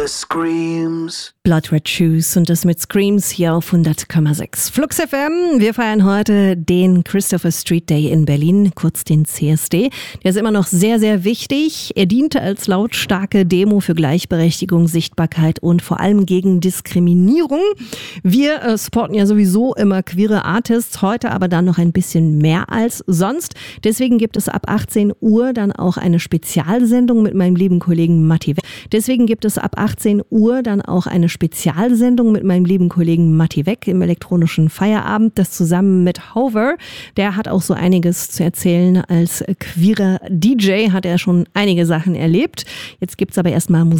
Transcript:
Screams. Blood Red Shoes und das mit Screams hier auf 100,6. Flux FM, wir feiern heute den Christopher Street Day in Berlin, kurz den CSD. Der ist immer noch sehr, sehr wichtig. Er diente als lautstarke Demo für Gleichberechtigung, Sichtbarkeit und vor allem gegen Diskriminierung. Wir supporten ja sowieso immer queere Artists, heute aber dann noch ein bisschen mehr als sonst. Deswegen gibt es ab 18 Uhr dann auch eine Spezialsendung mit meinem lieben Kollegen Matti Weck. Deswegen gibt es ab 18 Uhr dann auch eine Spezialsendung mit meinem lieben Kollegen Matti Weck im elektronischen Feierabend, das zusammen mit Hover. Der hat auch so einiges zu erzählen. Als queerer DJ hat er schon einige Sachen erlebt. Jetzt gibt's aber erstmal Musik.